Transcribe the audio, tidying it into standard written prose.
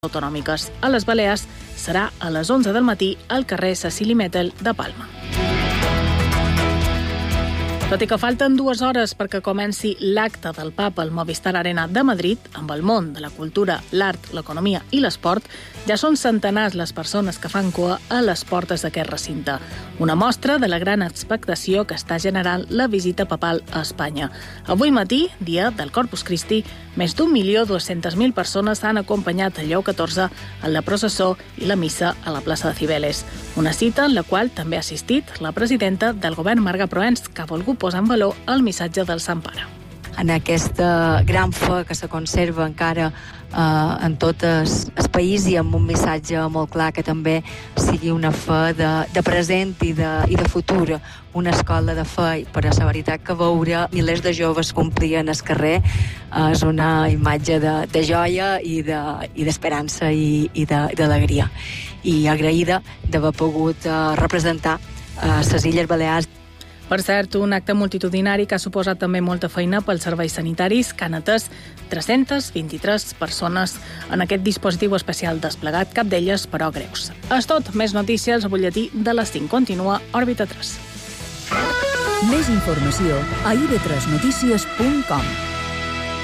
autonòmiques. A les Balears serà a les 11 del matí al carrer Cecili Metel de Palma. Tot i que falten 2 hores perquè comenci l'acte del Papa al Movistar Arena de Madrid, amb el món de la cultura, l'art, l'economia i l'esport, ja són centenars les persones que fan cua a les portes d'aquest recinte. Una mostra de la gran expectació que està generant la visita papal a Espanya. Avui matí, dia del Corpus Christi, més d'1.200.000 persones han acompanyat a Lleó XIV en la processó i la missa a la plaça de Cibeles. Una cita en la qual també ha assistit la presidenta del govern, Marga Proens, que ha volgut posar en valor el missatge del Sant Pare. En aquesta gran fe que se conserva encara en tot el país i amb un missatge molt clar que també sigui una fe de present i de futur, una escola de fe, però la veritat que veure milers de joves complien el carrer és una imatge de joia i d'esperança i d'alegria. I agraïda d'haver pogut representar les Illes Balears. Per cert, un acte multitudinari que ha suposat també molta feina pels serveis sanitaris, que han atès 323 persones en aquest dispositiu especial desplegat, cap d'elles, però, greus. És tot. Més notícies al butlletí de les 5. Continua Òrbita 3. Més informació a ib3notícies.com.